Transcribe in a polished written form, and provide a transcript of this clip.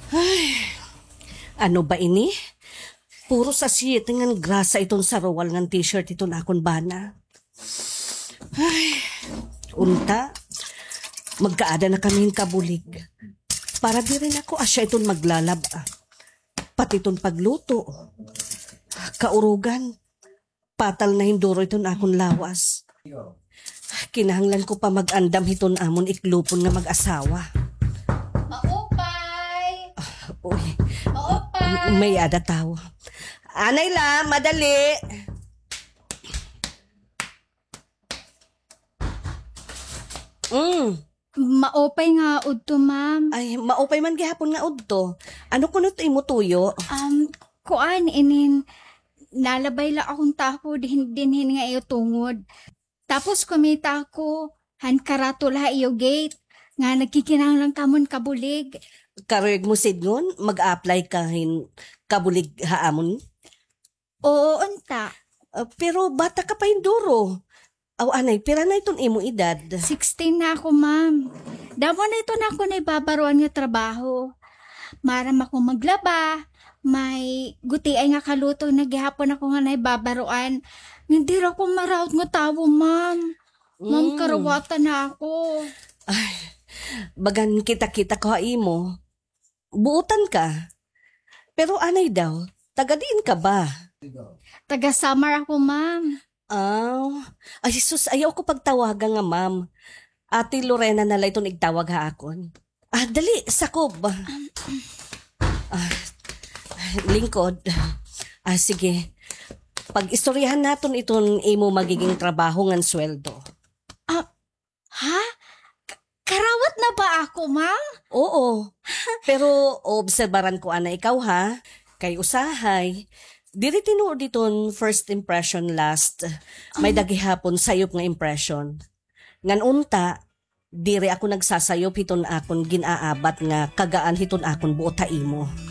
Ano ba ini? Puro sa sitingan grasa itong sarawal ng t-shirt ito na akong bana. Unta, magkaada na kami kabulig. Para di rin ako asya itong maglalaba. Pati itong pagluto. Kaurugan, patal na hinduro itong akong lawas. Kinahanglan ko pa mag-andam hiton amon iklupon nga mag-asawa. Maupay! Uy, Maupay! may ada tao. Anay la, madali. Maupay nga udto, ma'am. Ay, maupay man gihapon nga udto. Ano kunot imo tuyo? Kuan inin nalabay la akong tapo din nga iyo tungod. Tapos kumita ako han karato la iyo gate nga nagkikinahanglan kamon kabulig. Kareg mo sidngon, mag-apply ka kabulig haamon. Oo, unta. Pero bata ka pa hinduro. Aw anay, pira na itong imo edad. 16 na ako, ma'am. Damo na ito na ako na ibabaruan nga trabaho. Maram ako maglaba. May guti ay nga kaluto na gihapon ako nga na ibabaruan. Hindi ra ko maraot nga tawo, ma'am. Ma'am, karawatan na ako. Ay, bagan kita-kita ko ha imo. Buutan ka. Pero anay daw, taga-diin ka ba? Taga-summer ako, ma'am. Ay sus, ayaw ko pagtawagan nga ma'am. Ate Lorena na lang itong igtawag ha akon. Dali, sakob. Lingkod. Sige. Pag-istoryahan naton itong imo magiging trabaho ngan sweldo. Ha? Karawat na ba ako, ma'am? Oo. Pero obserbaran ko ana ikaw ha. Kay usahay. Diri tinuod diton first impression last. May dagihapon sayop nga impression. Ngan unta, diri ako nagsasayop hiton akon ginaabat nga kagaan hiton akon buot imo.